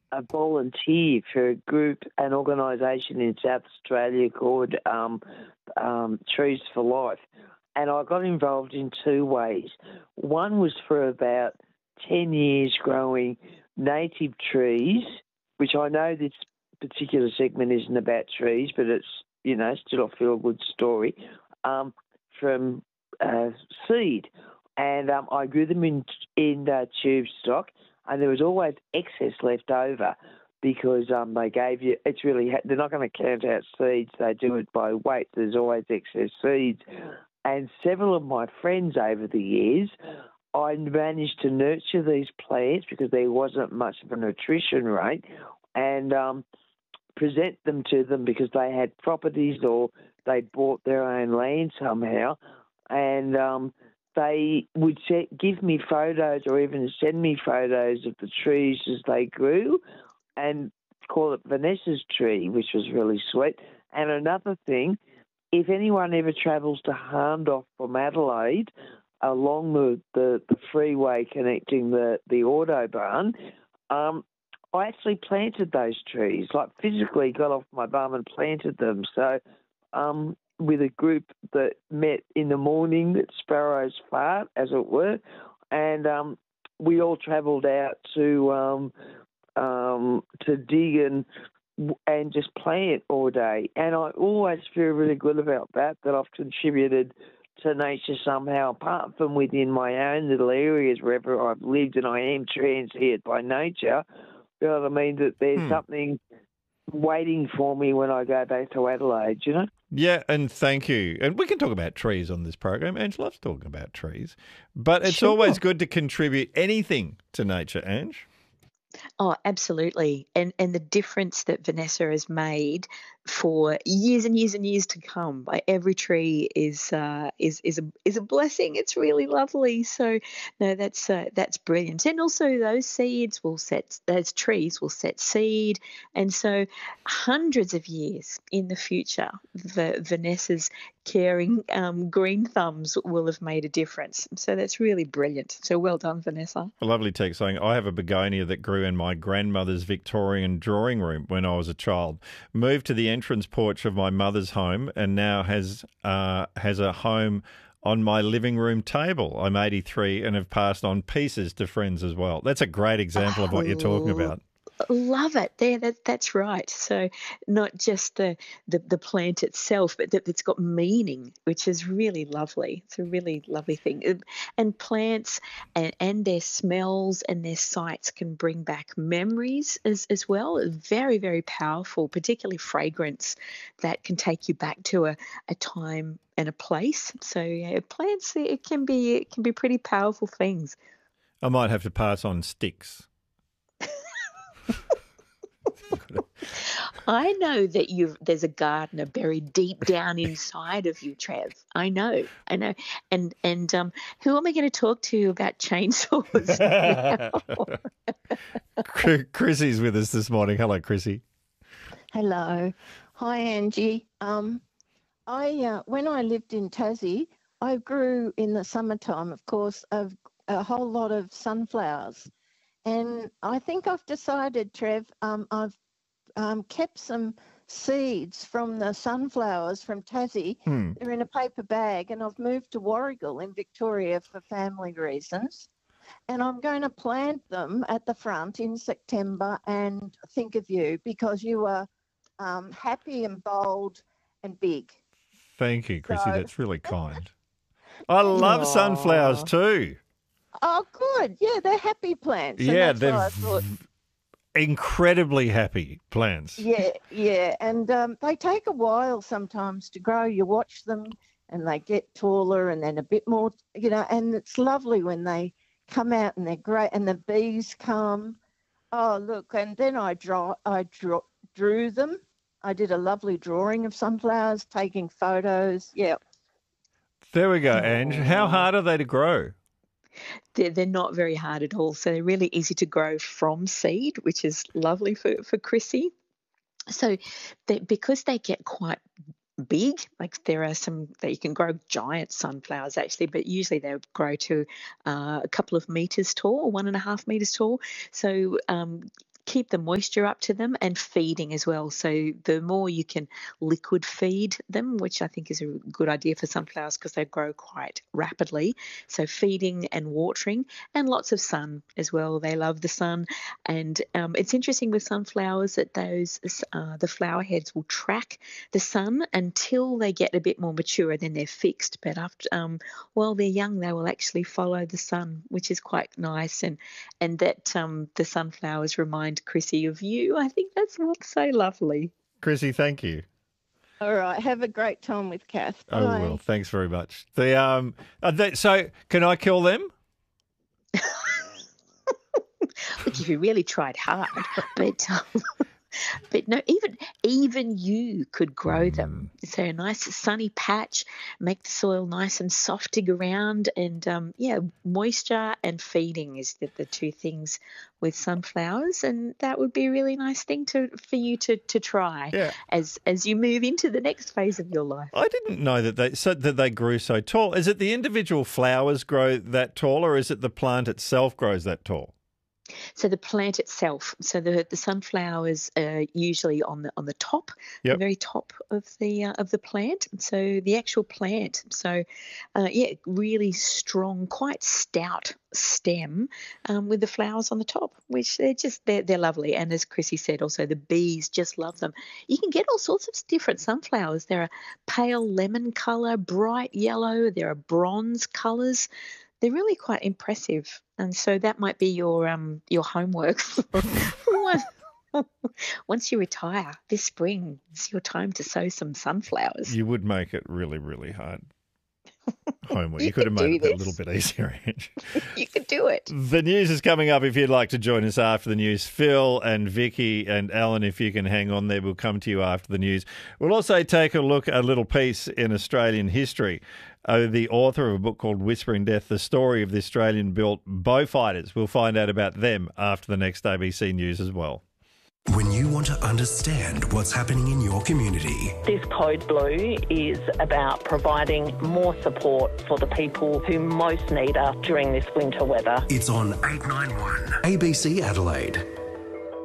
a volunteer for a group, an organisation in South Australia called Trees for Life. And I got involved in two ways. One was for about 10 years growing native trees, which I know this particular segment isn't about trees, but it's, still a feel-good story, from seed. And I grew them in tube stock, and there was always excess left over because they gave you, they're not going to count out seeds, they do it by weight. There's always excess seeds. And several of my friends over the years, I managed to nurture these plants because there wasn't much of a nutrition rate, and present them to them because they had properties or they bought their own land somehow, and they would give me photos or even send me photos of the trees as they grew and call it Vanessa's tree, which was really sweet. And another thing, if anyone ever travels to Hahndorf from Adelaide, along the freeway connecting the Autobahn, I actually planted those trees, like physically got off my bum and planted them. So with a group that met in the morning that sparrows fart, as it were, and we all travelled out to dig and just plant all day. And I always feel really good about that I've contributed to nature somehow, apart from within my own little areas wherever I've lived, and I am transient by nature. You know what I mean? That there's something waiting for me when I go back to Adelaide, Yeah, and thank you. And we can talk about trees on this program. Ange loves talking about trees. But it's always good to contribute anything to nature, Ange. Oh, absolutely. And the difference that Vanessa has made for years and years and years to come. Every tree is a blessing. It's really lovely. So no, that's brilliant. And also those trees will set seed. And so hundreds of years in the future, Vanessa's caring green thumbs will have made a difference. So that's really brilliant. So well done, Vanessa. A lovely text saying, I have a begonia that grew in my grandmother's Victorian drawing room when I was a child. Moved to the entrance porch of my mother's home and now has a home on my living room table. I'm 83 and have passed on pieces to friends as well. That's a great example of what you're talking about. Love it. That's right. So not just the plant itself, but that it's got meaning, which is really lovely. It's a really lovely thing. And plants and their smells and their sights can bring back memories as well. Very, very powerful, particularly fragrance that can take you back to a time and a place. So yeah, plants, it can be pretty powerful things. I might have to pass on sticks. I know that there's a gardener buried deep down inside of you, Trev. I know. And who am I going to talk to about chainsaws now? Chrissy's with us this morning. Hello, Chrissy. Hello. Hi, Angie. When I lived in Tassie, I grew in the summertime, of course, a whole lot of sunflowers. And I think I've decided, Trev, I've kept some seeds from the sunflowers from Tassie. They're in a paper bag, and I've moved to Warragul in Victoria for family reasons. And I'm going to plant them at the front in September and think of you because you are happy and bold and big. Thank you, Chrissy. That's really kind. I love sunflowers too. Oh, good. Yeah, they're happy plants. Yeah, they're incredibly happy plants. Yeah. And they take a while sometimes to grow. You watch them and they get taller and then a bit more, and it's lovely when they come out and they're great and the bees come. Oh, look, and then I drew them. I did a lovely drawing of sunflowers, taking photos. Yeah. There we go, Ange. How hard are they to grow? They're not very hard at all. So they're really easy to grow from seed, which is lovely for Chrissy. So because they get quite big, like there are some that you can grow giant sunflowers actually, but usually they grow to a couple of meters tall, 1.5 meters tall. So keep the moisture up to them, and feeding as well. So the more you can liquid feed them, which I think is a good idea for sunflowers because they grow quite rapidly. So feeding and watering, and lots of sun as well. They love the sun. And it's interesting with sunflowers that the flower heads will track the sun until they get a bit more mature, then they're fixed. But after while they're young, they will actually follow the sun, which is quite nice. And that the sunflowers remind Chrissy of you. I think that's what's so lovely. Chrissy, thank you. All right. Have a great time with Kath. Bye. Oh, well, thanks very much. So can I kill them? Look, if you really tried hard, but no, even you could grow them. So a nice sunny patch, make the soil nice and soft, dig around, and moisture and feeding is the two things with sunflowers, and that would be a really nice thing for you to try as you move into the next phase of your life. I didn't know that they grew so tall. Is it the individual flowers grow that tall, or is it the plant itself grows that tall? So the plant itself, so the sunflowers are usually on the top, the very top of the plant. So the actual plant, really strong, quite stout stem with the flowers on the top, which they're lovely. And as Chrissy said, also the bees just love them. You can get all sorts of different sunflowers. There are pale lemon colour, bright yellow. There are bronze colours. They're really quite impressive, and so that might be your homework for once you retire this spring. It's your time to sow some sunflowers. You would make it really, really hard homework. You could have made it a little bit easier. You could do it. The news is coming up. If you'd like to join us after the news, Phil and Vicky and Alan, if you can hang on there, we'll come to you after the news. We'll also take a look at a little piece in Australian history. The author of a book called Whispering Death, the story of the Australian-built Beaufighters. We'll find out about them after the next ABC News as well. When you want to understand what's happening in your community. This Code Blue is about providing more support for the people who most need us during this winter weather. It's on 891 ABC Adelaide.